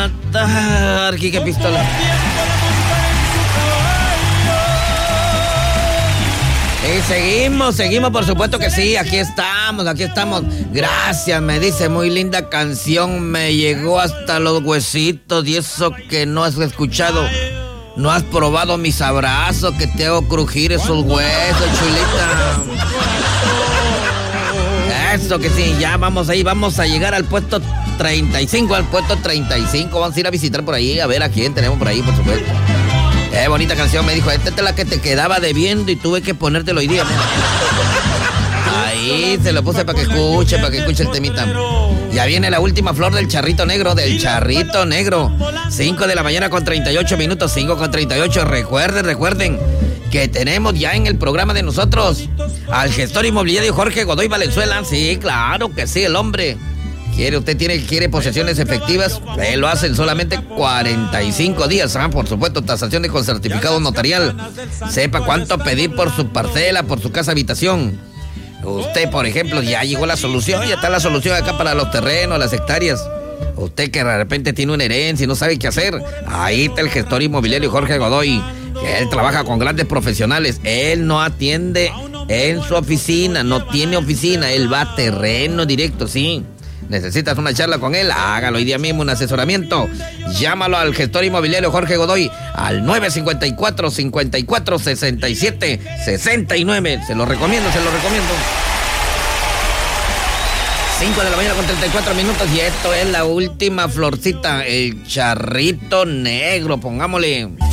matar. Quique Pistola. Y seguimos, por supuesto que sí, aquí estamos. Gracias, me dice, muy linda canción, me llegó hasta los huesitos y eso que no has escuchado, no has probado mis abrazos, que te hago crujir esos huesos, chulita. Eso que sí, ya vamos a llegar al puesto 35, vamos a ir a visitar por ahí, a ver a quién tenemos por ahí, por supuesto. Bonita canción, me dijo, esta es la que te quedaba debiendo y tuve que ponértelo hoy día. Ahí se lo puse para que escuche el temita. Ya viene la última flor del charrito negro, 5 de la mañana con 38 minutos, 5:38. Recuerden que tenemos ya en el programa de nosotros al gestor inmobiliario Jorge Godoy Valenzuela. Sí, claro que sí, el hombre. ¿Quiere posesiones efectivas? Lo hacen solamente 45 días. Por supuesto, tasaciones con certificado notarial. Sepa cuánto pedir por su parcela, por su casa habitación. Usted, por ejemplo, ya llegó la solución, ya está la solución acá para los terrenos, las hectáreas. Usted que de repente tiene una herencia y no sabe qué hacer, ahí está el gestor inmobiliario Jorge Godoy. Él trabaja con grandes profesionales. Él no atiende en su oficina, no tiene oficina, él va a terreno directo, sí. ¿Necesitas una charla con él? Hágalo hoy día mismo, un asesoramiento. Llámalo al gestor inmobiliario Jorge Godoy al 954-54-67-69. Se lo recomiendo. 5 de la mañana con 34 minutos y esto es la última florcita, el charrito negro, pongámosle.